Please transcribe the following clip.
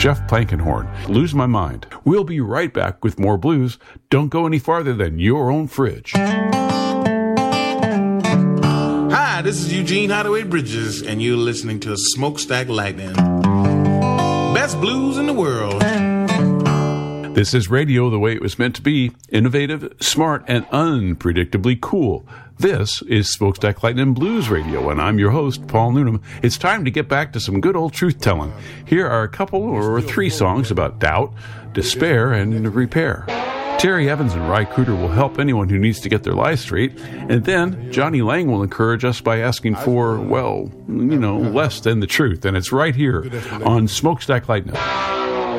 Jeff Plankenhorn. Lose My Mind. We'll be right back with more blues. Don't go any farther than your own fridge. Hi, this is Eugene Hideaway Bridges, and you're listening to Smokestack Lightning. Best blues in the world. This is radio the way it was meant to be. Innovative, smart, and unpredictably cool. This is Smokestack Lightning Blues Radio, and I'm your host, Paul Noonan. It's time to get back to some good old truth-telling. Here are a couple or three songs about doubt, despair, and repair. Terry Evans and Ry Cooder will help anyone who needs to get their lives straight. And then Johnny Lang will encourage us by asking for, well, less than the truth. And it's right here on Smokestack Lightning.